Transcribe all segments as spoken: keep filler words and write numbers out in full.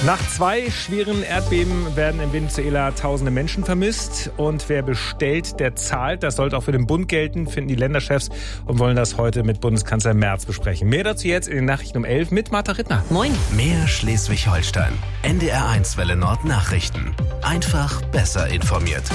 Nach zwei schweren Erdbeben werden in Venezuela tausende Menschen vermisst. Und wer bestellt, der zahlt. Das sollte auch für den Bund gelten, finden die Länderchefs und wollen das heute mit Bundeskanzler Merz besprechen. Mehr dazu jetzt in den Nachrichten um elf mit Martha Rittner. Moin. Mehr Schleswig-Holstein. N D R eins Welle Nord Nachrichten. Einfach besser informiert.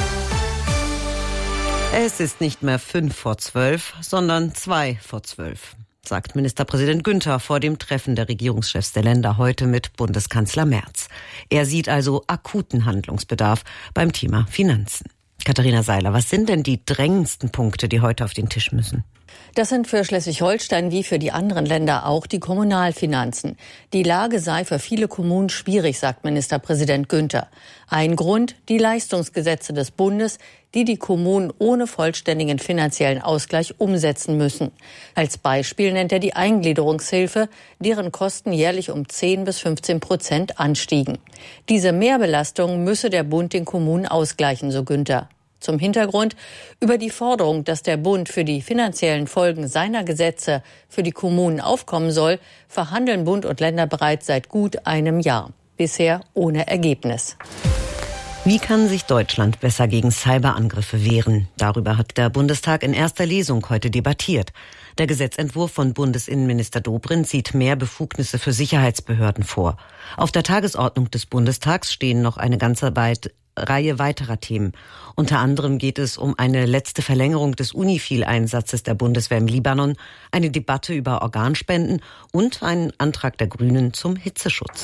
Es ist nicht mehr fünf vor zwölf, sondern zwei vor zwölf. Sagt Ministerpräsident Günther vor dem Treffen der Regierungschefs der Länder heute mit Bundeskanzler Merz. Er sieht also akuten Handlungsbedarf beim Thema Finanzen. Katharina Seiler, was sind denn die drängendsten Punkte, die heute auf den Tisch müssen? Das sind für Schleswig-Holstein wie für die anderen Länder auch die Kommunalfinanzen. Die Lage sei für viele Kommunen schwierig, sagt Ministerpräsident Günther. Ein Grund, die Leistungsgesetze des Bundes, die die Kommunen ohne vollständigen finanziellen Ausgleich umsetzen müssen. Als Beispiel nennt er die Eingliederungshilfe, deren Kosten jährlich um zehn bis fünfzehn Prozent anstiegen. Diese Mehrbelastung müsse der Bund den Kommunen ausgleichen, so Günther. Zum Hintergrund: Über die Forderung, dass der Bund für die finanziellen Folgen seiner Gesetze für die Kommunen aufkommen soll, verhandeln Bund und Länder bereits seit gut einem Jahr. Bisher ohne Ergebnis. Wie kann sich Deutschland besser gegen Cyberangriffe wehren? Darüber hat der Bundestag in erster Lesung heute debattiert. Der Gesetzentwurf von Bundesinnenminister Dobrindt sieht mehr Befugnisse für Sicherheitsbehörden vor. Auf der Tagesordnung des Bundestags stehen noch eine ganze weit Reihe weiterer Themen. Unter anderem geht es um eine letzte Verlängerung des UNIFIL-Einsatzes der Bundeswehr im Libanon, eine Debatte über Organspenden und einen Antrag der Grünen zum Hitzeschutz.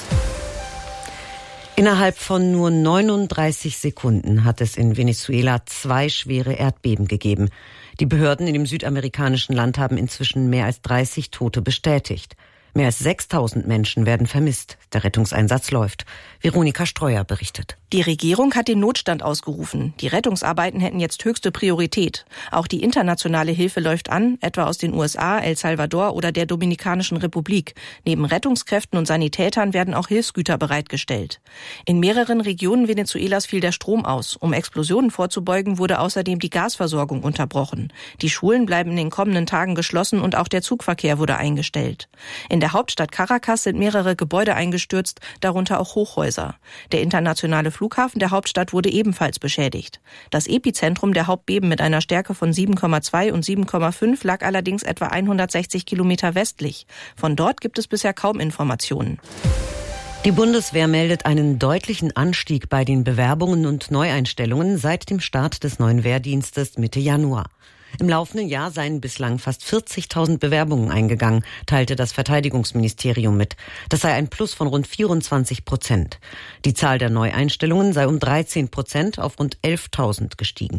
Innerhalb von nur neununddreißig Sekunden hat es in Venezuela zwei schwere Erdbeben gegeben. Die Behörden in dem südamerikanischen Land haben inzwischen mehr als dreißig Tote bestätigt. Mehr als sechstausend Menschen werden vermisst. Der Rettungseinsatz läuft. Veronika Streuer berichtet. Die Regierung hat den Notstand ausgerufen. Die Rettungsarbeiten hätten jetzt höchste Priorität. Auch die internationale Hilfe läuft an, etwa aus den U S A, El Salvador oder der Dominikanischen Republik. Neben Rettungskräften und Sanitätern werden auch Hilfsgüter bereitgestellt. In mehreren Regionen Venezuelas fiel der Strom aus. Um Explosionen vorzubeugen, wurde außerdem die Gasversorgung unterbrochen. Die Schulen bleiben in den kommenden Tagen geschlossen und auch der Zugverkehr wurde eingestellt. In der Hauptstadt Caracas sind mehrere Gebäude eingestürzt, darunter auch Hochhäuser. Der internationale Flughafen der Hauptstadt wurde ebenfalls beschädigt. Das Epizentrum der Hauptbeben mit einer Stärke von sieben Komma zwei und sieben Komma fünf lag allerdings etwa hundertsechzig Kilometer westlich. Von dort gibt es bisher kaum Informationen. Die Bundeswehr meldet einen deutlichen Anstieg bei den Bewerbungen und Neueinstellungen seit dem Start des neuen Wehrdienstes Mitte Januar. Im laufenden Jahr seien bislang fast vierzigtausend Bewerbungen eingegangen, teilte das Verteidigungsministerium mit. Das sei ein Plus von rund vierundzwanzig Prozent. Die Zahl der Neueinstellungen sei um dreizehn Prozent auf rund elftausend gestiegen.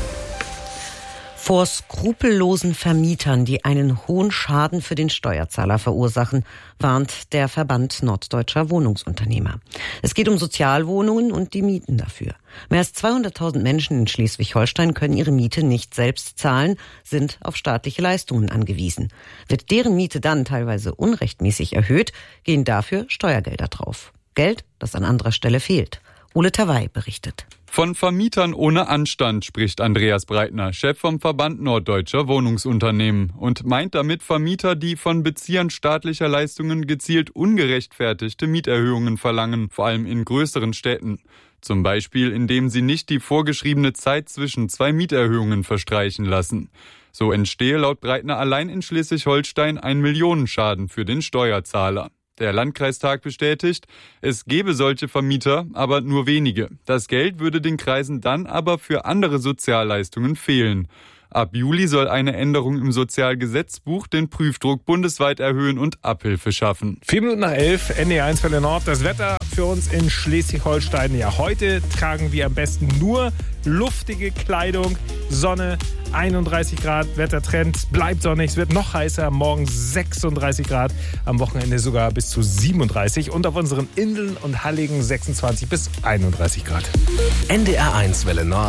Vor skrupellosen Vermietern, die einen hohen Schaden für den Steuerzahler verursachen, warnt der Verband Norddeutscher Wohnungsunternehmer. Es geht um Sozialwohnungen und die Mieten dafür. Mehr als zweihunderttausend Menschen in Schleswig-Holstein können ihre Miete nicht selbst zahlen, sind auf staatliche Leistungen angewiesen. Wird deren Miete dann teilweise unrechtmäßig erhöht, gehen dafür Steuergelder drauf. Geld, das an anderer Stelle fehlt. Ole Tawai berichtet. Von Vermietern ohne Anstand spricht Andreas Breitner, Chef vom Verband Norddeutscher Wohnungsunternehmen, und meint damit Vermieter, die von Beziehern staatlicher Leistungen gezielt ungerechtfertigte Mieterhöhungen verlangen, vor allem in größeren Städten. Zum Beispiel, indem sie nicht die vorgeschriebene Zeit zwischen zwei Mieterhöhungen verstreichen lassen. So entstehe laut Breitner allein in Schleswig-Holstein ein Millionenschaden für den Steuerzahler. Der Landkreistag bestätigt, es gebe solche Vermieter, aber nur wenige. Das Geld würde den Kreisen dann aber für andere Sozialleistungen fehlen. Ab Juli soll eine Änderung im Sozialgesetzbuch den Prüfdruck bundesweit erhöhen und Abhilfe schaffen. Vier Minuten nach elf, N D R eins Welle Nord. Das Wetter für uns in Schleswig-Holstein. Ja, heute tragen wir am besten nur luftige Kleidung, Sonne, einunddreißig Grad, Wettertrend, bleibt sonnig, es wird noch heißer, morgen sechsunddreißig Grad, am Wochenende sogar bis zu siebenunddreißig und auf unseren Inseln und Halligen sechsundzwanzig bis einunddreißig Grad. N D R eins Welle Nord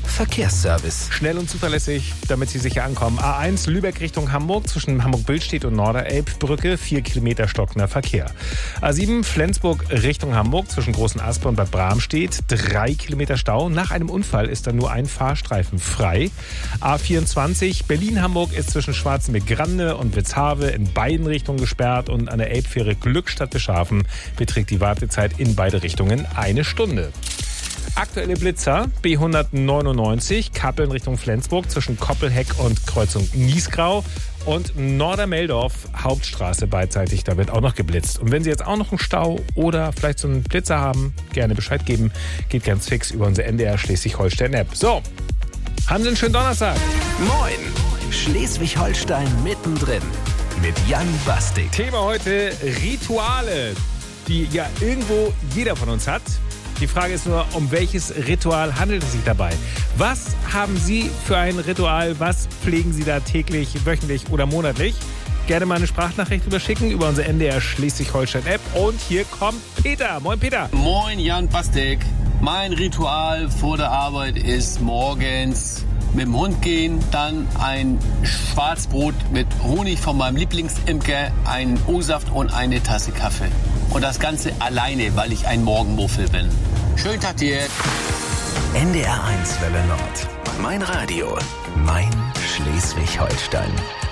Verkehrsservice. Schnell und zuverlässig, damit Sie sicher ankommen. A eins Lübeck Richtung Hamburg zwischen Hamburg-Billstedt und Norderelbbrücke, vier Kilometer stockender Verkehr. A sieben Flensburg Richtung Hamburg zwischen Großen Aspe und Bad Bramstedt, drei Kilometer Stau. Nach einem Unfall ist da nur ein Fahrstreifen frei. A vierundzwanzig Berlin-Hamburg ist zwischen Schwarzenberg-Grande und Witzhave in beiden Richtungen gesperrt und an der Elbfähre Glückstadt-Beschafen beträgt die Wartezeit in beide Richtungen eine Stunde. Aktuelle Blitzer B hundertneunundneunzig, Kappeln Richtung Flensburg zwischen Koppelheck und Kreuzung Niesgrau und Nordermeldorf Hauptstraße beidseitig, da wird auch noch geblitzt. Und wenn Sie jetzt auch noch einen Stau oder vielleicht so einen Blitzer haben, gerne Bescheid geben. Geht ganz fix über unsere N D R Schleswig-Holstein-App. So, haben Sie einen schönen Donnerstag. Moin, Schleswig-Holstein mittendrin mit Jan Bastik. Thema heute Rituale, die ja irgendwo jeder von uns hat. Die Frage ist nur, um welches Ritual handelt es sich dabei? Was haben Sie für ein Ritual? Was pflegen Sie da täglich, wöchentlich oder monatlich? Gerne mal eine Sprachnachricht überschicken über unsere N D R Schleswig-Holstein-App. Und hier kommt Peter. Moin, Peter. Moin, Jan Bastek. Mein Ritual vor der Arbeit ist morgens mit dem Hund gehen, dann ein Schwarzbrot mit Honig von meinem Lieblingsimker, einen O-Saft und eine Tasse Kaffee. Und das Ganze alleine, weil ich ein Morgenmuffel bin. Schönen Tag dir. N D R eins Welle Nord. Mein Radio. Mein Schleswig-Holstein.